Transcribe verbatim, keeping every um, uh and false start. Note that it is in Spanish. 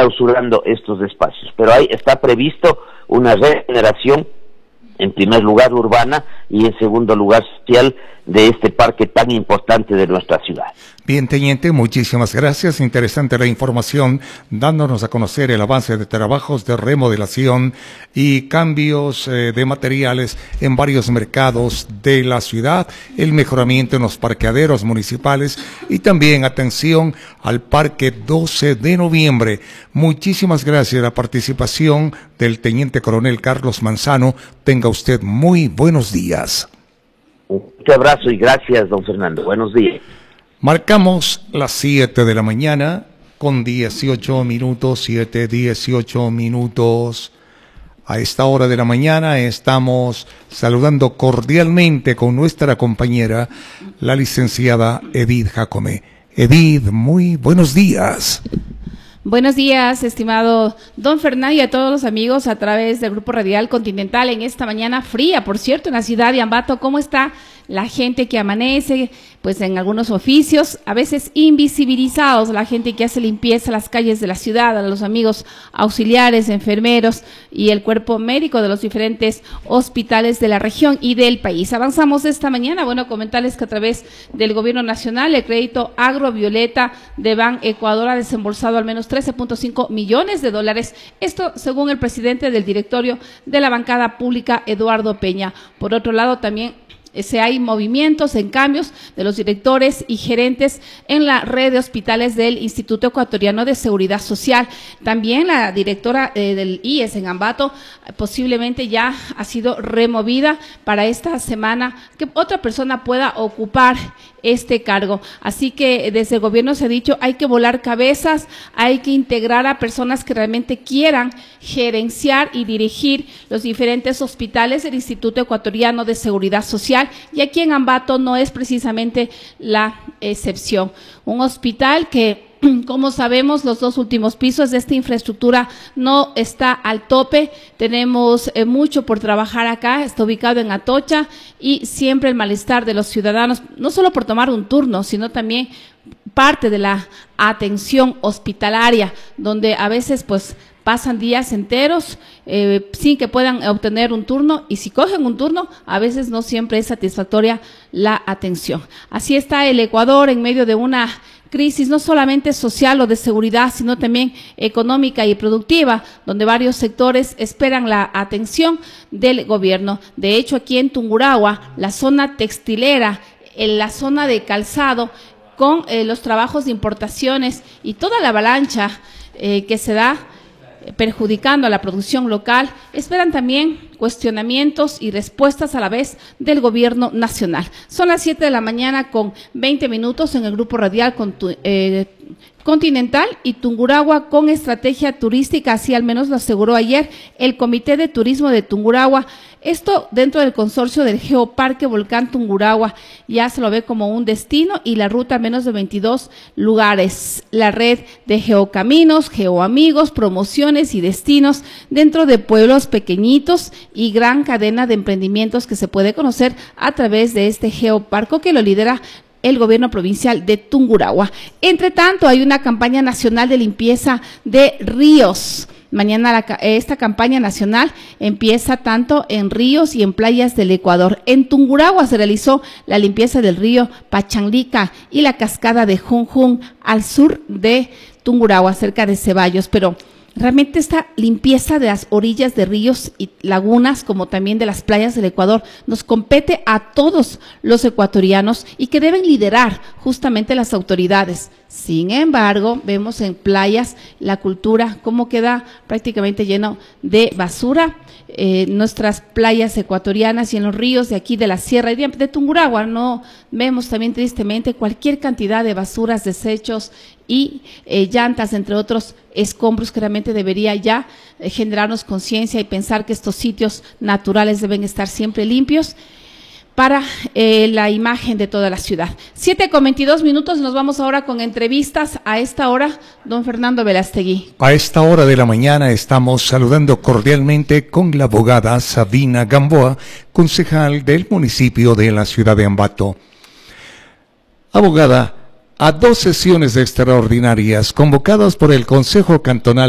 clausurando estos espacios. Pero ahí está previsto una regeneración, en primer lugar urbana y en segundo lugar social, de este parque tan importante de nuestra ciudad. Bien, teniente, muchísimas gracias. Interesante la información, dándonos a conocer el avance de trabajos de remodelación y cambios eh, de materiales en varios mercados de la ciudad, el mejoramiento en los parqueaderos municipales y también atención al Parque doce de noviembre. Muchísimas gracias a la participación del teniente coronel Carlos Manzano. Tenga usted muy buenos días. Un abrazo y gracias, don Fernando. Buenos días. Marcamos las siete de la mañana con dieciocho minutos, siete, dieciocho minutos. A esta hora de la mañana estamos saludando cordialmente con nuestra compañera, la licenciada Edith Jacome. Edith, muy buenos días. Buenos días, estimado don Fernando, y a todos los amigos a través del Grupo Radial Continental en esta mañana fría, por cierto, en la ciudad de Ambato. ¿Cómo está la gente que amanece? Pues en algunos oficios, a veces invisibilizados, la gente que hace limpieza a las calles de la ciudad, a los amigos auxiliares, enfermeros y el cuerpo médico de los diferentes hospitales de la región y del país. Avanzamos esta mañana, bueno, comentarles que a través del Gobierno Nacional, el crédito Agrovioleta de Ban Ecuador ha desembolsado al menos trece punto cinco millones de dólares, esto según el presidente del directorio de la bancada pública, Eduardo Peña. Por otro lado, también se hay movimientos en cambios de los directores y gerentes en la red de hospitales del Instituto Ecuatoriano de Seguridad Social. También la directora eh, del I E S en Ambato posiblemente ya ha sido removida para esta semana, que otra persona pueda ocupar este cargo. Así que desde el gobierno se ha dicho, hay que volar cabezas, hay que integrar a personas que realmente quieran gerenciar y dirigir los diferentes hospitales del Instituto Ecuatoriano de Seguridad Social, y aquí en Ambato no es precisamente la excepción. Un hospital que, como sabemos, los dos últimos pisos de esta infraestructura no está al tope. Tenemos eh, mucho por trabajar acá. Está ubicado en Atocha y siempre el malestar de los ciudadanos, no solo por tomar un turno, sino también parte de la atención hospitalaria, donde a veces pues pasan días enteros eh, sin que puedan obtener un turno, y si cogen un turno, a veces no siempre es satisfactoria la atención. Así está el Ecuador en medio de una crisis no solamente social o de seguridad, sino también económica y productiva, donde varios sectores esperan la atención del gobierno. De hecho, aquí en Tungurahua, la zona textilera, en la zona de calzado, con eh, los trabajos de importaciones y toda la avalancha eh, que se da perjudicando a la producción local, esperan también cuestionamientos y respuestas a la vez del gobierno nacional. Son las siete de la mañana con veinte minutos en el Grupo Radial con tu, eh, Continental y Tungurahua con estrategia turística, así al menos lo aseguró ayer el Comité de Turismo de Tungurahua. Esto dentro del consorcio del Geoparque Volcán Tungurahua, ya se lo ve como un destino y la ruta a menos de veintidós lugares. La red de geocaminos, geoamigos, promociones y destinos dentro de pueblos pequeñitos y gran cadena de emprendimientos que se puede conocer a través de este geoparco que lo lidera el gobierno provincial de Tungurahua. Entre tanto, hay una campaña nacional de limpieza de ríos. Mañana la, esta campaña nacional empieza tanto en ríos y en playas del Ecuador. En Tungurahua se realizó la limpieza del río Pachanlica y la cascada de Junjun al sur de Tungurahua, cerca de Ceballos, pero realmente esta limpieza de las orillas de ríos y lagunas, como también de las playas del Ecuador, nos compete a todos los ecuatorianos y que deben liderar justamente las autoridades. Sin embargo, vemos en playas la cultura, cómo queda prácticamente lleno de basura, eh, nuestras playas ecuatorianas y en los ríos de aquí de la sierra y de, de Tungurahua, no vemos también tristemente cualquier cantidad de basuras, desechos y eh, llantas, entre otros escombros, que realmente debería ya eh, generarnos conciencia y pensar que estos sitios naturales deben estar siempre limpios para eh, la imagen de toda la ciudad. siete con veintidós minutos, nos vamos ahora con entrevistas. A esta hora, don Fernando Velastegui. A esta hora de la mañana estamos saludando cordialmente con la abogada Sabina Gamboa, concejal del municipio de la ciudad de Ambato. Abogada, a dos sesiones extraordinarias convocadas por el Consejo Cantonal